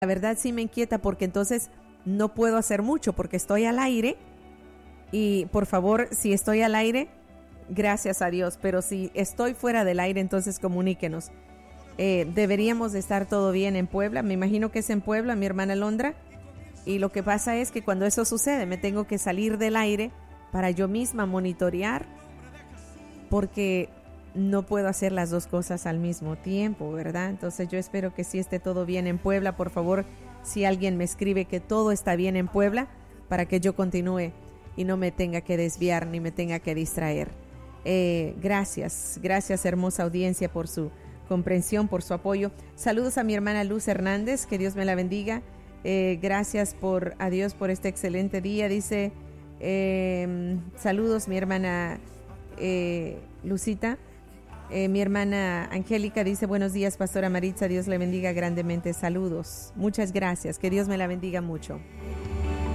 la verdad sí me inquieta porque entonces no puedo hacer mucho porque estoy al aire y por favor, si estoy al aire, gracias a Dios, pero si estoy fuera del aire, entonces comuníquenos. Deberíamos de estar todo bien en Puebla, me imagino que es en Puebla, mi hermana Londra, y lo que pasa es que cuando eso sucede me tengo que salir del aire para yo misma monitorear porque no puedo hacer las dos cosas al mismo tiempo, ¿verdad? Entonces yo espero que sí esté todo bien en Puebla. Por favor, si alguien me escribe que todo está bien en Puebla, para que yo continúe y no me tenga que desviar ni me tenga que distraer. Gracias hermosa audiencia por su comprensión, por su apoyo. Saludos a mi hermana Luz Hernández, que Dios me la bendiga. Gracias a Dios por este excelente día. Dice, saludos mi hermana Lucita. Mi hermana Angélica dice, buenos días, pastora Maritza, Dios le bendiga grandemente, saludos. Muchas gracias, que Dios me la bendiga mucho.